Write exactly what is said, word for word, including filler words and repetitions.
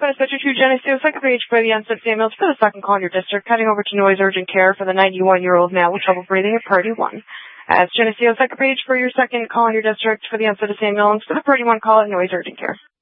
going to switch you to Geneseo, second page for the unset ambulance for the second call in your district, cutting over to noise urgent care for the ninety-one-year-old male with trouble breathing at Party one. As Geneseo, second page for your second call in your district for the unset ambulance for the Party one call at noise urgent care.